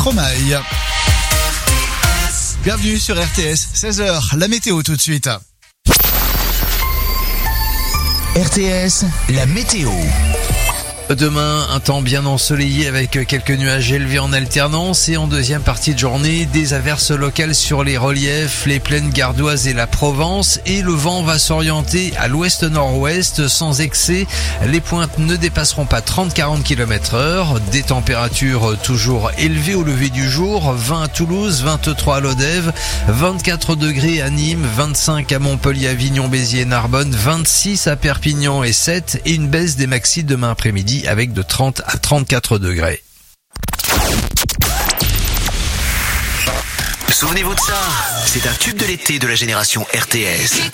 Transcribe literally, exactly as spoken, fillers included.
Stromae. Bienvenue sur R T S, seize heures, la météo tout de suite. R T S, la météo. Demain, un temps bien ensoleillé avec quelques nuages élevés en alternance et en deuxième partie de journée, des averses locales sur les reliefs, les plaines gardoises et la Provence, et le vent va s'orienter à l'ouest-nord-ouest sans excès. Les pointes ne dépasseront pas trente à quarante kilomètres heure, des températures toujours élevées au lever du jour, vingt à Toulouse, vingt-trois à Lodève, vingt-quatre degrés à Nîmes, vingt-cinq à Montpellier, Avignon, Béziers et Narbonne, vingt-six à Perpignan et Sète, et une baisse des maxis demain après-midi avec de trente à trente-quatre degrés. Souvenez-vous de ça, c'est un tube de l'été de la génération R T S.